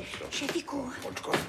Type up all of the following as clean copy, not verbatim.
Šefiku. Počkej.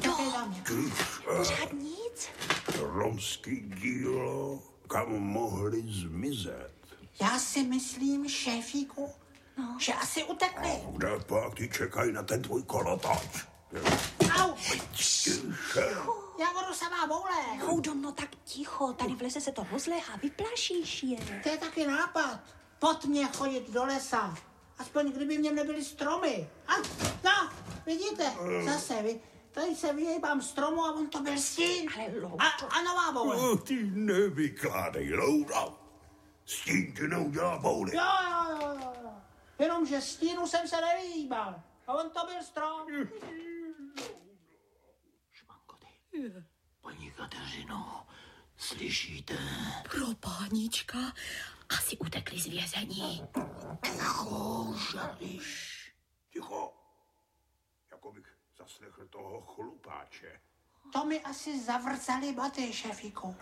Pořád nic? Romský dílo, kam mohli zmizet. Já si myslím, šéfíku, že asi utekli. Kde pak ty čekají na ten tvůj kolotoč? Au! Já budu samá boule. Houdo, no tak ticho, tady v lese se to rozléhá, vyplašíš je. To je taky nápad. Pod mě chodit do lesa. Aspoň kdyby v něm nebyly stromy. No, vidíte, zase vy. Tady se vyhejbám stromu a on to byl stín. Ale Loudo. A nová boule. Ty nevykládej, Loudo. Stín ti neudělá bouly. Jo. Jenomže stínu jsem se nevyhýbal. A on to byl strom. Šmankoty. Paní Kateřino, slyšíte? Propánička, asi utekli z vězení. Ticho, žališ. Ticho. Jako bych zaslechl toho chlupáče. To mi asi zavrcali baty, šéfíku.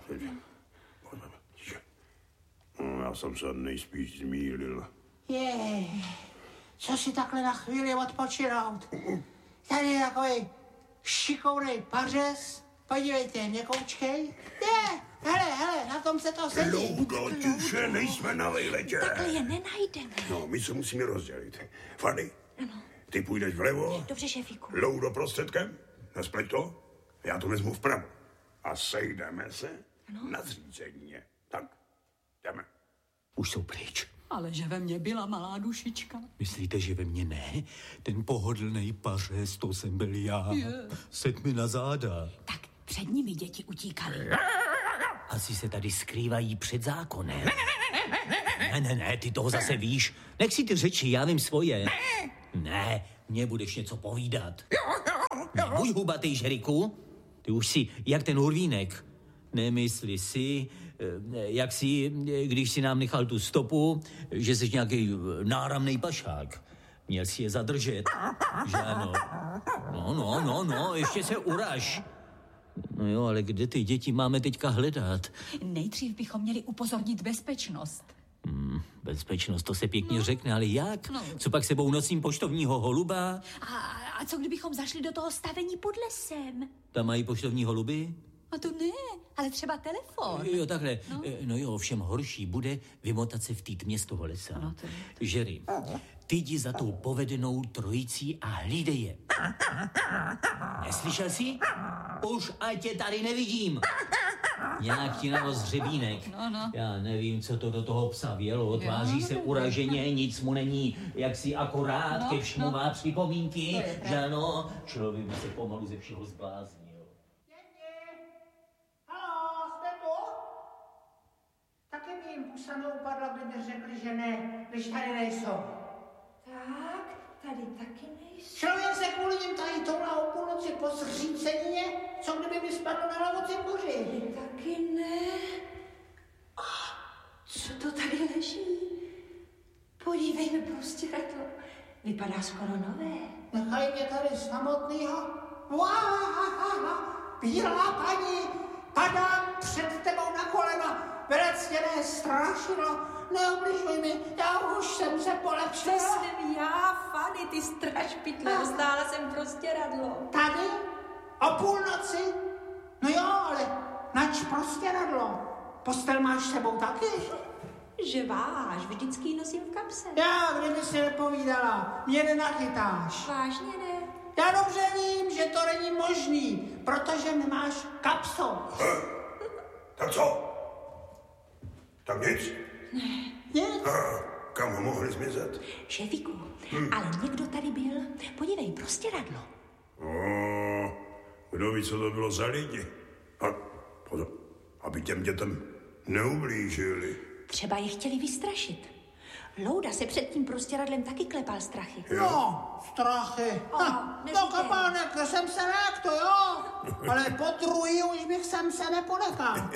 Já jsem se nejspíš zmýlil. Co si takhle na chvíli odpočinout? Tady je takový šikovnej pařez. Podívejte, měkoučkej. Hele, na tom se to sedí. Loudo, tiše, nejsme na vejletě. Takhle je nenajdeme. No, my se musíme rozdělit. Fanny, ty půjdeš vlevo. Dobře, šéfiku. Loudo prostředkem, nespleť to. Já to vezmu vpravo. A sejdeme se na zřízení. Tak, jdeme. Už jsou pryč. Ale že ve mně byla malá dušička. Myslíte, že ve mně ne? Ten pohodlnej pařez, to jsem byl já. Sedm mi na záda. Tak před nimi děti utíkaly. Asi se tady skrývají před zákonem. Ne, ty toho zase víš. Nech si ty řeči, já vím svoje. Ne, mně budeš něco povídat. Nebuď hubatý, Žeriku. Ty už si jak ten hurvínek. Nemysli si, jak si, když si nám nechal tu stopu, že jsi nějaký náramnej pašák. Měl si je zadržet, že ano? No, ještě se uraž. No jo, ale kde ty děti máme teďka hledat? Nejdřív bychom měli upozornit bezpečnost. Bezpečnost, to se pěkně řekne, ale jak? Co pak sebou nosím poštovního holuba? A co kdybychom zašli do toho stavení pod lesem? Tam mají poštovní holuby? A to ne, ale třeba telefon. Jo, takhle. No jo, všem horší bude vymotat se v té tmě z toho lesa. No, to je... Žeri, ty jdi za tou povedenou trojicí a hlídej je. Neslyšel jsi? Už ať tě tady nevidím. Nějak ti na nos hřebínek. No. Já nevím, co to do toho psa vělo. Tváří se uraženě, nic mu není. Jak si akorát ke všemu má připomínky. Že ano, člověk by se pomalu ze všeho zbláznil. Haló, jste tu? Taky by jim pusa neupadla, by mi řekli, že ne, když tady nejsou. Tak, tady taky nejsou. Člověk se kvůli nim tady toulá o půlnoci po zřícenině, co kdyby mi spadlo na hlavu cimbuři. Taky ne. Co to tady leží? Podívejme, prostě to vypadá skoro nové. Nechaj mě tady samotnýho. Bílá paní, padám před tebou na kolena. Velectěné strašilo, neobližuj mi, já už jsem se polepšila. To jsem já, Fanny, ty strašpytle, rozdála jsem prostě radlo. Tady? O půlnoci? No jo, ale nač prostě radlo. Postel máš s sebou taky? Že váš, vždycky ji nosím v kapse. Já, kdyby si nepovídala, mě nenachytáš. Vážně ne? Já dobře vím, že to není možný, protože nemáš kapsu. Tak co? Tak nic? Nic? Kam mohli zmizet? Šéfiku, ale někdo tady byl. Podívej, prostě radlo. Kdo ví, co to bylo za lidi? A pozor, aby těm dětem neublížili. Třeba je chtěli vystrašit. Louda se před tím prostěradlem taky klepal strachy. No, strachy. No, kapánek, jsem se lek, to jo. Ale po druhý už bych sem se neponechal.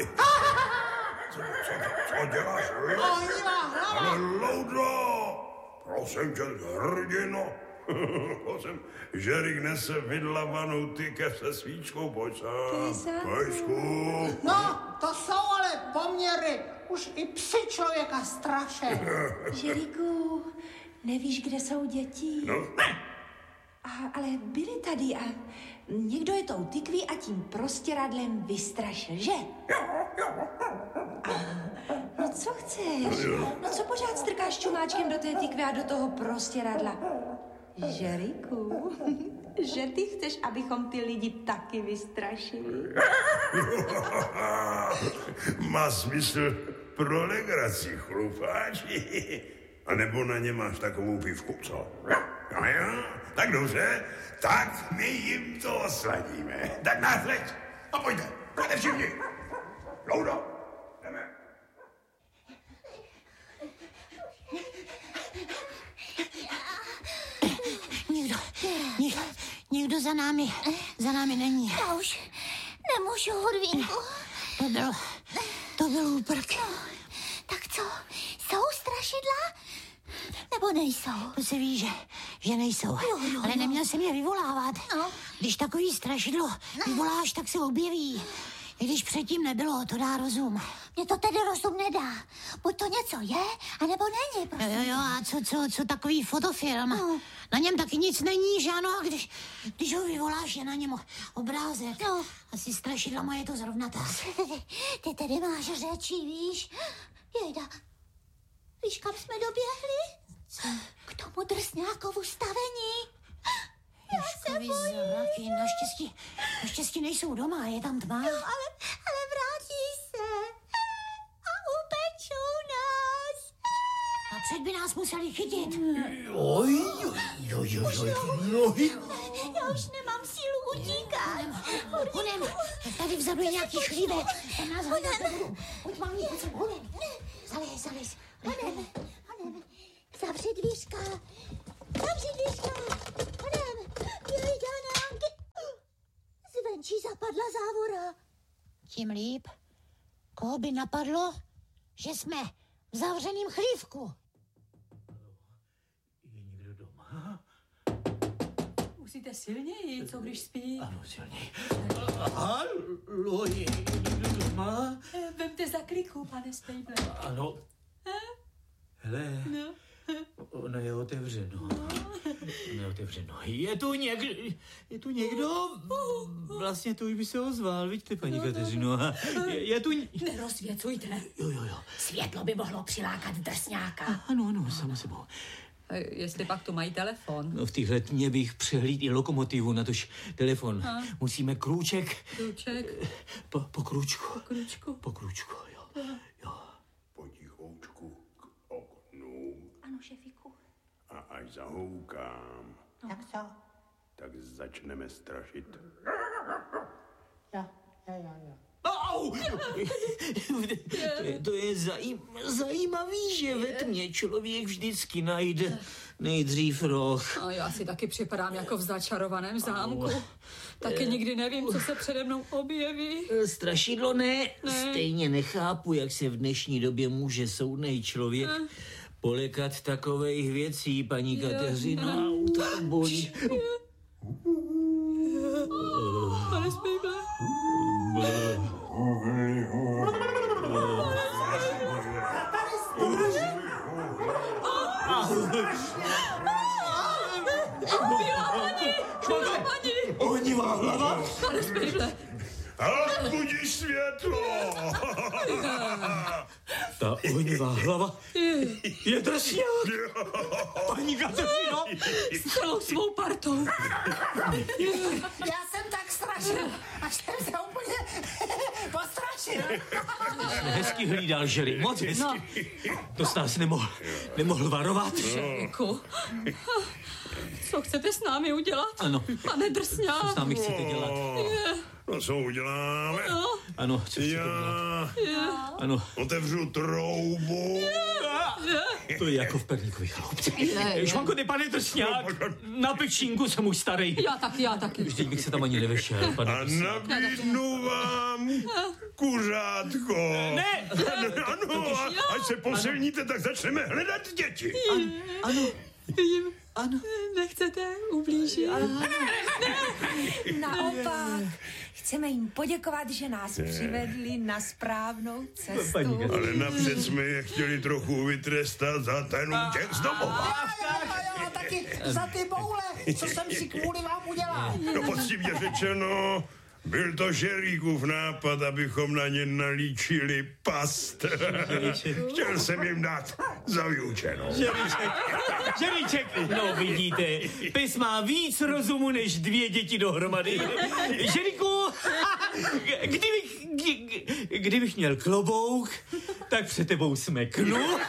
Co děláš? Ale Loudo! Prosím tě, hrdino. Prosím, Žerik nese vydlavanou tykev se svíčkou, pojď sem. Pejsku. No, to jsou ale poměry. Už i psi člověka straše. Žeriku, nevíš, kde jsou děti? No. A Ale byli tady a někdo je tou tykví a tím prostěradlem vystrašil, že? No co chceš? No co pořád strkáš čumáčkem do té tykvy a do toho prostěradla? Žeriku, že ty chceš, abychom ty lidi taky vystrašili? Má smysl pro legraci, chlupáči. A nebo na ně máš takovou pivku, co? No jo, tak dobře, tak my jim to osladíme. Tak násleď. A pojďte všichni. Loudo, jdeme. Nikdo za námi není. Já už nemůžu, Hurvínku. To byl úprk. No, tak co, jsou strašidla? Nebo nejsou? To se ví, že nejsou. Jo. Ale neměl jsem je vyvolávat. No. Když takový strašidlo vyvoláš, tak se objeví. I když předtím nebylo, to dá rozum. Mně to tedy rozum nedá. Buď to něco je, anebo není, prostě. Jo, a co takový fotofilm? No. Na něm taky nic není, že ano? A když ho vyvoláš, je na něm obrázek. No. Asi strašidla moje to zrovna tak. Ty tedy máš řeči, víš? Jejda, víš, kam jsme doběhli? Co? K tomu drsňákovu stavení. Já se Ježkovi bojím. zraky, naštěstí nejsou doma, je tam tma. No, ale vrátí se. A upečou nás. Napřed by nás museli chytit. Oj. Já už nemám sílu utíkat. Honem, tady vzadu je nějaký chlívek. Tam nás hledat nebudu. Pojď, mami, pojď, honem. Zalez. Honem. Zavři dvířka. Honem. Jejda, Nánky. Zvenčí zapadla závora. Tím líp. Koho by napadlo, že jsme v zavřeném chlívku? Je někdo doma? Musíte silněji, co když spí. Ano, silněji. Halo, je někdo doma? Vemte za kliku, pane Spejble. Ano. Hele, No. ono je otevřeno. Je tu někdo? Vlastně to už by se ozval, vidíte, paní Kateřino. Je tu... Nerozvěcujte. Jo. Světlo by mohlo přilákat drsňáka. Ano, samo sebou. Jestli pak tu mají telefon. No v téhle tmě bych přehlíd i lokomotivu, natož telefon. Musíme krůček. Kruček. Po krůčku. Po kručku. Jo. Potichoučku k oknu. Ano, šefiku. A až zahoukám, Tak co? tak začneme strašit. Jo. Au! To je zajímavý, že ve tmě člověk vždycky najde nejdřív roh. No, já si taky připadám jako v začarovaném zámku. Taky nikdy nevím, co se přede mnou objeví. Strašidlo ne. Stejně nechápu, jak se v dnešní době může soudnej člověk polekat takových věcí, paní Kateřino. To bolí. Pane Spejble. Ohnivá hlava? Pane Spejble. Ale budíš světlo! Ta ohnivá hlava je drsňák. Paní Kateřino. S celou svou partou. Já jsem tak strašil, až jsem se úplně postrašil. Hezky hlídal želi, moc hezky. To jsi nás nemohl varovat. Šefiku. Co chcete s námi udělat? Ano. Pane drsňák. Co s námi chcete dělat? No co uděláme? Ano, co chcete dělat? Ano. Otevřu troubu. To je jako v Perníkovi chaloupce. Švanko, ty pane drsňák, na pečínku jsem už starý. Já taky. Vždyť bych se tam ani nevešel, pane A drsňák. nabídnu vám kuřátko. Ne! Ano, až se posilníte, tak začneme hledat děti. Ano. Vím. Ano. Nechcete ublížit? Naopak, chceme jim poděkovat, že nás přivedli na správnou cestu. Ale napřed jsme je chtěli trochu vytrestat za ten útěk z domova. Tak díky za ty boule, co jsem si kvůli vám udělal. No poctivě řečeno, byl to Žeríkův nápad, abychom na ně nalíčili past. Chtěl jsem jim dát za vyučenou. Žeríček, no vidíte, pes má víc rozumu než 2 děti dohromady. Žeríku, kdybych měl klobouk, tak před tebou smeknu.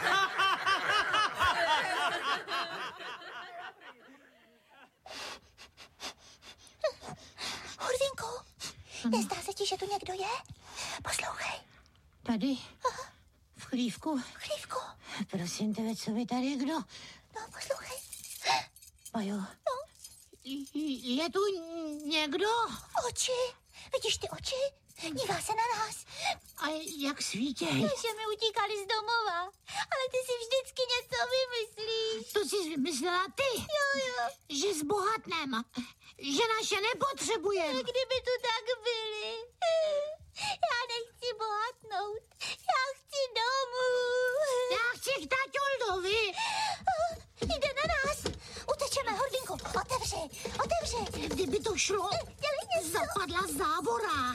Hurvinko, nezdá se ti, že tu někdo je? Poslouchej. Tady? V chlívku? Chlívku. Prosím tebe, co by tady kdo? No, poslouchej. Majo. No. Je tu někdo? Oči. Vidíš ty oči? Dívá se na nás. A jak svítěj? Že mi utíkali z domova. Ale ty si vždycky něco vymyslíš. To jsi vymyslela ty? Jo. Že zbohatnem. Že naše nepotřebujeme. Kdyby tu tak byli. Já nechci bohatnout. Já chci domů. Já chci k taťoldovi. Jde na nás. Utečeme, Hordinku. Otevři. Kdyby to šlo, zapadla závora.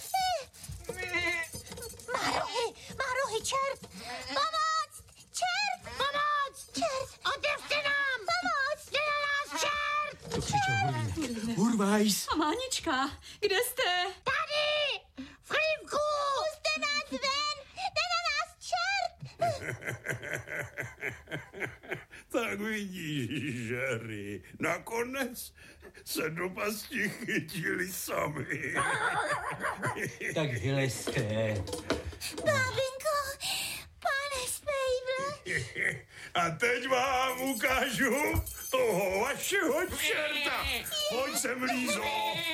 Má rohy, čert. Pomoct, čert. Otevřte nám. Pomoct. Jde na nás čert. To křičel Hurvínek. Hurvajs. A Mánička, kde jste? Tady, v chlívku. Puste nás ven. Jde na nás čert. Tak vidíš, Žery, nakonec se do pasti chytili sami. Tak vylezte. Bábinko, pane Spejble. A teď vám ukážu toho vašeho čerta. Pojď sem, Lízo.